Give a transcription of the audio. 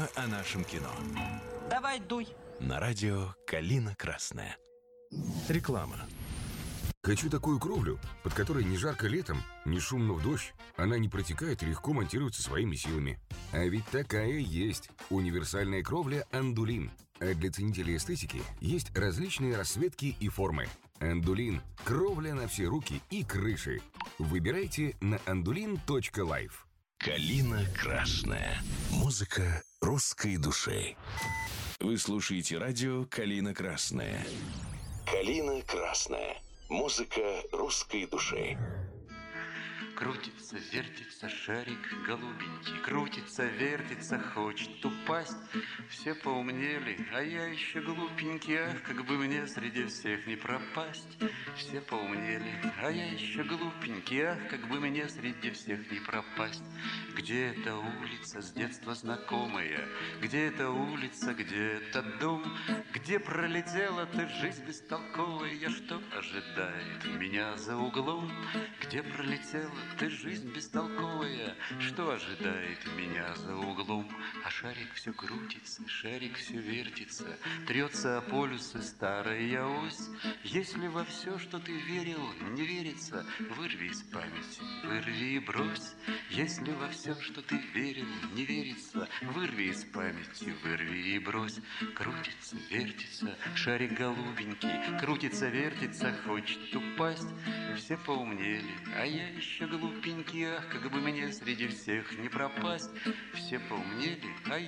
Программа о нашем кино. Давай дуй. На радио «Калина Красная». Реклама. Хочу такую кровлю, под которой не жарко летом, не шумно в дождь. Она не протекает и легко монтируется своими силами. А ведь такая есть. Универсальная кровля «Андулин». А для ценителей эстетики есть различные расцветки и формы. «Андулин» – кровля на все руки и крыши. Выбирайте на andulin.life. «Калина Красная». Музыка русской души. Вы слушаете радио «Калина Красная». «Калина Красная». Музыка русской души. Крутится, вертится шарик голубенький, крутится, вертится, хочет упасть. Все поумнели, а я еще глупенький, ах, как бы мне среди всех не пропасть. Все поумнели, а я еще глупенький, ах, как бы мне среди всех не пропасть. Где эта улица с детства знакомая? Где эта улица, где этот дом? Где пролетела ты жизнь бестолковая? Что ожидает меня за углом? Где пролетела ты жизнь бестолковая? Что ожидает меня за углом? А шарик все крутится, шарик все вертится, трется о полюсы старая ось. Если во все, что ты верил, не верится, вырви из памяти, вырви и брось. Если во все, что ты верил, не верится, вырви из памяти, вырви и брось. Крутится, вертится, шарик голубенький, крутится, вертится, хочет упасть. Все поумнели, а я еще глупенький, ах, как бы мне среди всех не пропасть. Все поумнели, а